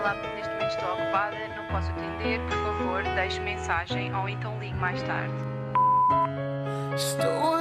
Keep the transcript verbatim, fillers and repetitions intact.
Olá, neste momento estou ocupada, não posso atender, por favor, deixe mensagem ou então ligue mais tarde. Estou